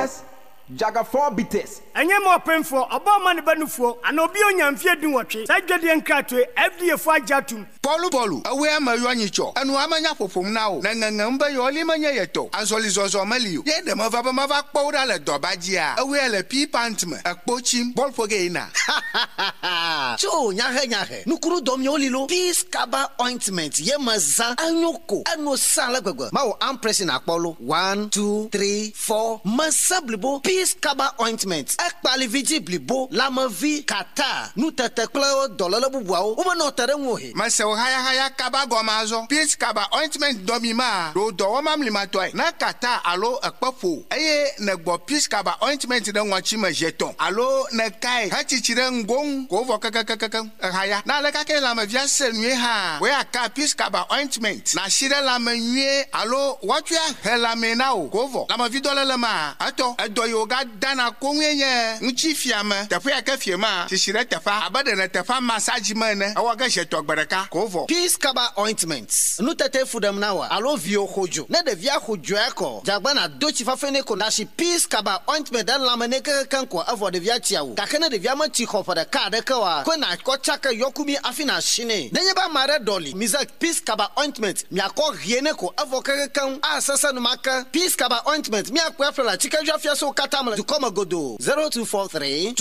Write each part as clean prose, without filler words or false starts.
Jaga 4 bitters. Enye mo penfo obama ne banufo ana obi onyamfie dinwotwe sadwede nkratwe FDA fo ajatum Polu awe amaywanyicho anu amanya popom na o na ngangam ba yoli manya yeto ansoli zozo maliu ye de mava kpowra le dobajia awe le pi pantme akpochim bol fogeina cho nyahe nukuru dom yolilo peace kaba ointment ye maza anyoko anu sala gbegbe mawo ampressing akpolo 1 2 3 4 masablibo peace kaba ointment akpali vigiblibo lamavi kata nu tetekple dololo bubuao o no tere nwohe masew haya kaba gomazo peace kaba ointment domima do do mamlimatoi na kata alo akpafo eye na gbo peace kaba ointment de nwachi majeton alo na kai hachichire ngon ko vo kakakaka haya na le kake la mavia senwe ha we aka peace kaba ointment na shire la menwe alo watwa hela menao ko vo la mavidole le ma ato edo yoga dana konwenye nchi fiama tafu aka fiama shire tafa abade na tafa massage mane awaga jeto gbaraka ko vo peace kaba ointment nu tete fudam nawa alo vio hojo na de via hojo eko jagba na dochi fafene ko na shi peace kaba ointment dan la meneke kanko avo de via tiawo kakene de via manti ko for the card kawa ko na ko chaka yokumi afina shine denye ba mare doli mizak peace kaba ointment mi akọ hiene ko avo kan asasa no maka peace kaba ointment mi akọ afla chika jafia so katamla to come godo 0243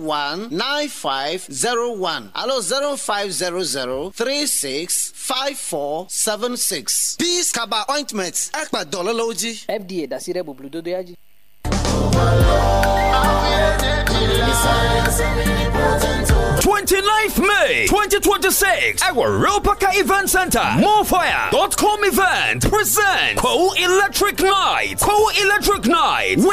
219501 alo 0500365476 peace kaba ointment akpa dololoji FDA dasire bubludo do yaji 29th May 2026 our Ropaka Event Center Morefire.com event presents Co Electric Night